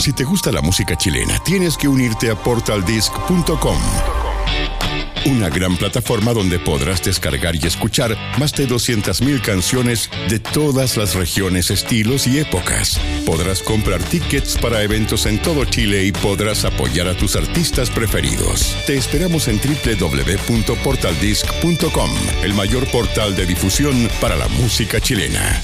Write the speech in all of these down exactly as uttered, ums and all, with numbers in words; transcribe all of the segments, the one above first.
Si te gusta la música chilena, tienes que unirte a portal disc punto com. Una gran plataforma donde podrás descargar y escuchar más de doscientas mil canciones de todas las regiones, estilos y épocas. Podrás comprar tickets para eventos en todo Chile y podrás apoyar a tus artistas preferidos. Te esperamos en doble u doble u doble u punto portal disc punto com, el mayor portal de difusión para la música chilena.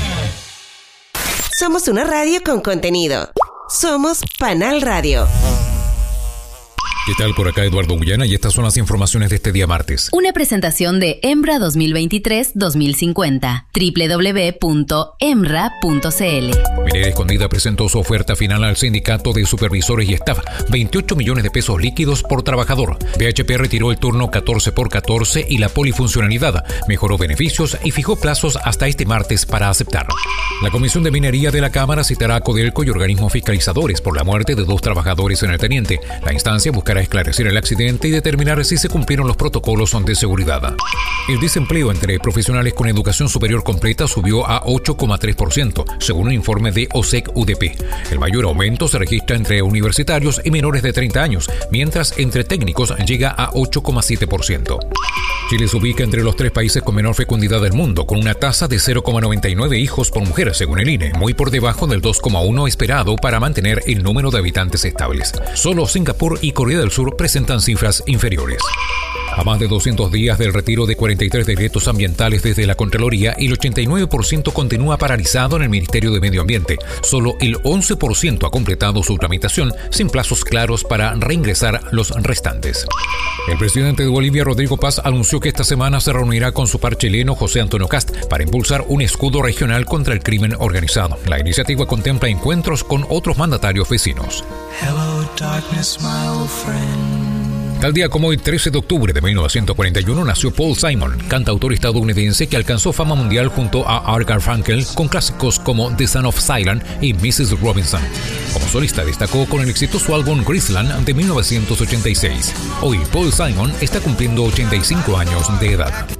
Somos una radio con contenido. Somos Panal Radio. ¿Qué tal? Por acá Eduardo Guyana y estas son las informaciones de este día martes. Una presentación de EMRA dos mil veintitrés dos mil cincuenta. doble u doble u doble u punto emra punto c l. Minera Escondida presentó su oferta final al sindicato de supervisores y staff. veintiocho millones de pesos líquidos por trabajador. B H P retiró el turno catorce por catorce y la polifuncionalidad. Mejoró beneficios y fijó plazos hasta este martes para aceptar. La Comisión de Minería de la Cámara citará a Codelco y organismos fiscalizadores por la muerte de dos trabajadores en el Teniente. La instancia buscará esclarecer el accidente y determinar si se cumplieron los protocolos de seguridad. El desempleo entre profesionales con educación superior completa subió a ocho coma tres por ciento, según un informe de O S E C U D P. El mayor aumento se registra entre universitarios y menores de treinta años, mientras entre técnicos llega a ocho coma siete por ciento. Chile se ubica entre los tres países con menor fecundidad del mundo, con una tasa de cero coma noventa y nueve hijos por mujer, según el I N E, muy por debajo del dos coma uno esperado para mantener el número de habitantes estables. Solo Singapur y Corea del Sur presentan cifras inferiores. A más de doscientos días del retiro de cuarenta y tres decretos ambientales desde la Contraloría, el ochenta y nueve por ciento continúa paralizado en el Ministerio de Medio Ambiente. Solo el once por ciento ha completado su tramitación, sin plazos claros para reingresar los restantes. El presidente de Bolivia, Rodrigo Paz, anunció que esta semana se reunirá con su par chileno, José Antonio Kast, para impulsar un escudo regional contra el crimen organizado. La iniciativa contempla encuentros con otros mandatarios vecinos. Hello, darkness, my old friend. Tal día como hoy, trece de octubre de mil novecientos cuarenta y uno, nació Paul Simon, cantautor estadounidense que alcanzó fama mundial junto a Art Garfunkel con clásicos como The Son of Silence y missus Robinson. Como solista destacó con el exitoso álbum Graceland de mil novecientos ochenta y seis. Hoy Paul Simon está cumpliendo ochenta y cinco años de edad.